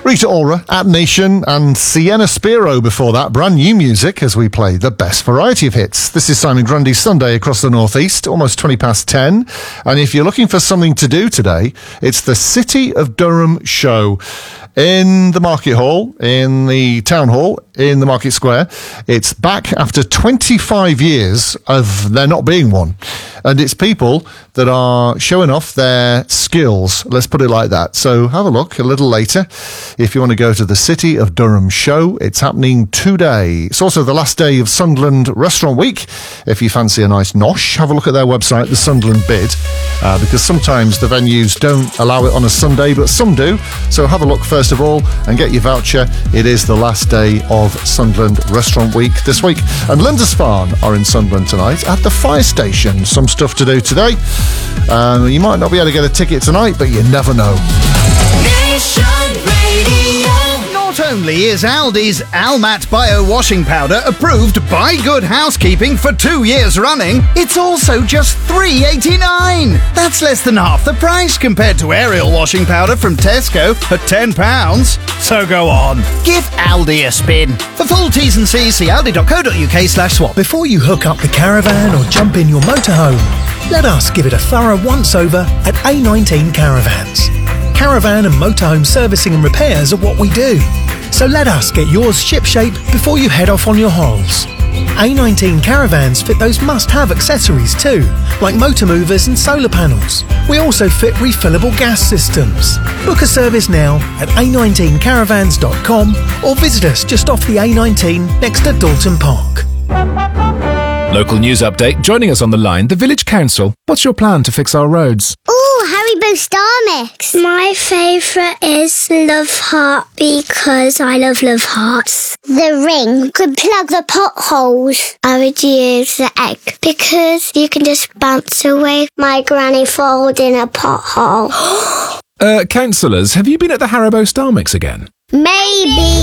Rita Ora at Nation and Sienna Spiro before that. Brand new music as we play the best variety of hits. This is Simon Grundy's Sunday across the Northeast, almost 20 past 10. And if you're looking for something to do today, it's the City of Durham show in the Market Hall, in the Town Hall, in the Market Square. It's back after 25 years of there not being one. And it's people that are showing off their skills, let's put it like that. So have a look a little later if you want to go to the City of Durham show. It's happening today. It's also the last day of Sunderland Restaurant Week. If you fancy a nice nosh, have a look at their website, the Sunderland Bid, because sometimes the venues don't allow it on a Sunday, but some do. So have a look first of all and get your voucher. It is the last day of Sunderland Restaurant Week this week. And Lindisfarne are in Sunderland tonight at the fire station. Some stuff to do today. You might not be able to get a ticket tonight, but you never know. Nation Radio. Not only is Aldi's Almat Bio Washing Powder approved by Good Housekeeping for 2 years running, it's also just $3.89. That's less than half the price compared to Ariel washing powder from Tesco at £10. So go on, give Aldi a spin. For full T's and C's, see aldi.co.uk/swap. Before you hook up the caravan or jump in your motorhome, let us give it a thorough once-over at A19 Caravans. Caravan and motorhome servicing and repairs are what we do. So let us get yours shipshape before you head off on your holes. A19 Caravans fit those must-have accessories too, like motor movers and solar panels. We also fit refillable gas systems. Book a service now at a19caravans.com or visit us just off the A19 next to Dalton Park. Local news update. Joining us on the line, the Village Council. What's your plan to fix our roads? Ooh, Haribo Star Mix. My favourite is Love Heart because I love Hearts. The ring could plug the potholes. I would use the egg because you can just bounce away my granny falls in a pothole. Councillors, have you been at the Haribo Star Mix again? Maybe.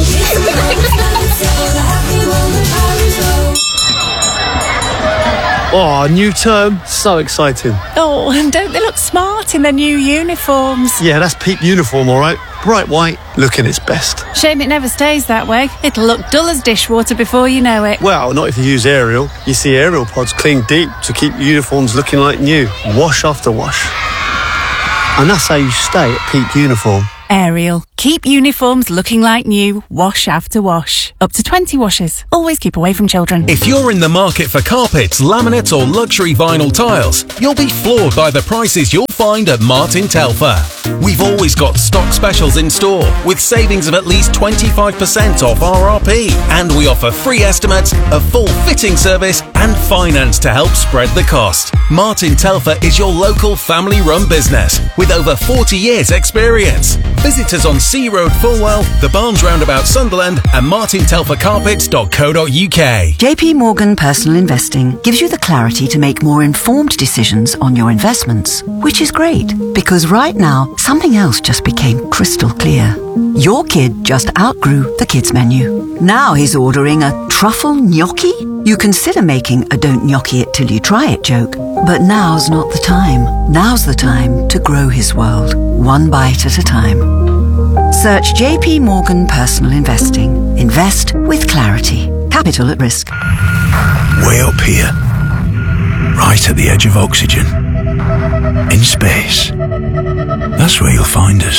Oh, new term. So exciting. Oh, and don't they look smart in their new uniforms? Yeah, that's Peep uniform, all right. Bright white, looking its best. Shame it never stays that way. It'll look dull as dishwater before you know it. Well, not if you use Ariel. You see Ariel pods clean deep to keep uniforms looking like new. Wash after wash. And that's how you stay at Peep uniform. Ariel. Keep uniforms looking like new, wash after wash. Up to 20 washes. Always keep away from children. If you're in the market for carpets, laminates or luxury vinyl tiles, you'll be floored by the prices you'll find at Martin Telfer. We've always got stock specials in store with savings of at least 25% off RRP. And we offer free estimates, a full fitting service and finance to help spread the cost. Martin Telfer is your local family-run business with over 40 years experience. Visit us on Sea Road Fulwell, the Barnes Roundabout Sunderland and martintelfercarpets.co.uk. JP Morgan Personal Investing gives you the clarity to make more informed decisions on your investments, which is great because right now something else just became crystal clear. Your kid just outgrew the kids menu. Now he's ordering a truffle gnocchi? You consider making a don't gnocchi it till you try it joke, but now's not the time. Now's the time to grow his world, one bite at a time. Search JP Morgan Personal Investing. Invest with clarity. Capital at risk. Way up here, right at the edge of oxygen, in space. That's where you'll find us.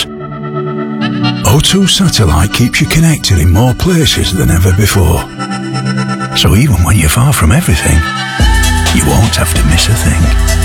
O2 Satellite keeps you connected in more places than ever before. So even when you're far from everything, you won't have to miss a thing.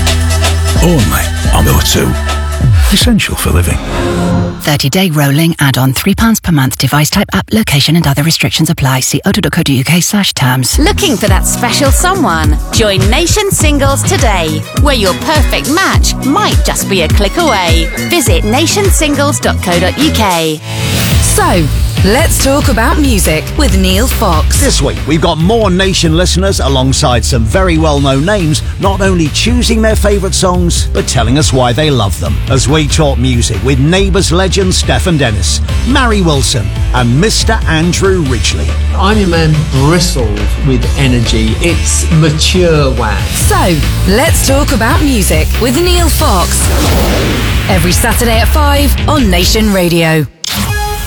Only on O2. Essential for living. 30-day rolling add-on, £3 per month. Device type, app, location and other restrictions apply. See o2.co.uk/terms. Looking for that special someone? Join Nation Singles today, where your perfect match might just be a click away. Visit nationsingles.co.uk. So, let's talk about music with Neil Fox. This week, we've got more Nation listeners alongside some very well-known names, not only choosing their favourite songs, but telling us why they love them. As we talk music with Neighbours legend Stefan Dennis, Mary Wilson, and Mr. Andrew Ridgeley. I'm your man bristled with energy. It's mature wax. So, let's talk about music with Neil Fox. Every Saturday at 5 on Nation Radio.